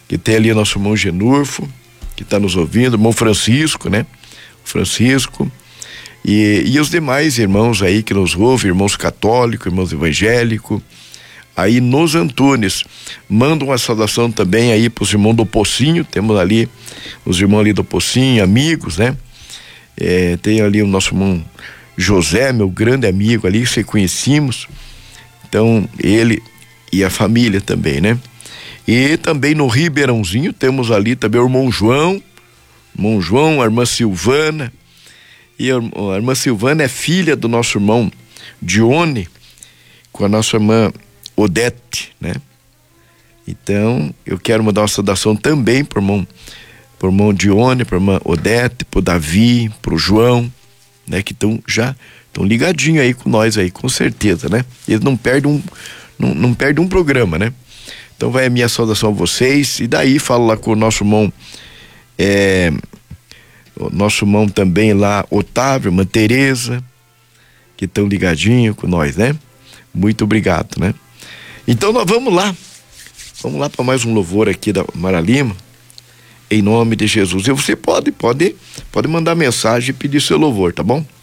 que tem ali o nosso irmão Genurfo, que está nos ouvindo, irmão Francisco, né? Francisco, e os demais irmãos aí que nos ouvem, irmãos católicos, irmãos evangélicos, aí nos Antunes. Manda uma saudação também aí para os irmãos do Pocinho, temos ali os irmãos ali do Pocinho, amigos, né? Tem ali o nosso irmão José, meu grande amigo ali, que conhecemos, então ele e a família também, né? E também no Ribeirãozinho temos ali também o irmão João, a irmã Silvana, e a irmã Silvana é filha do nosso irmão Dione, com a nossa irmã Odete, né? Então, eu quero mandar uma saudação também pro irmão Dione, pra irmã Odete, pro Davi, pro João, né? Que estão ligadinhos aí com nós aí, com certeza, né? Eles não perdem um programa, né? Então vai a minha saudação a vocês, e daí falo lá com o nosso irmão, também lá, Otávio, irmã Tereza, que estão ligadinho com nós, né? Muito obrigado, né? Então nós vamos lá para mais um louvor aqui da Mara Lima, em nome de Jesus. E você pode mandar mensagem e pedir seu louvor, tá bom?